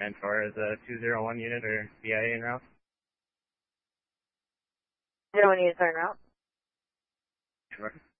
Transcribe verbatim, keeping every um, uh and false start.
Mentor is a two zero one unit or B I A en route. zero one units are en route. Sure.